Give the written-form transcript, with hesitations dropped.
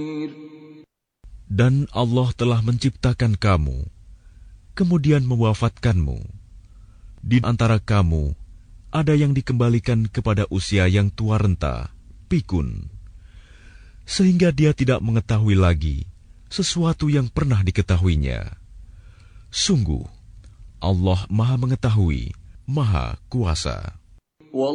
Dan Allah telah menciptakan kamu, kemudian mewafatkanmu. Di antara kamu ada yang dikembalikan kepada usia yang tua renta, pikun, sehingga dia tidak mengetahui lagi sesuatu yang pernah diketahuinya. Sungguh, Allah Maha Mengetahui, Maha Kuasa.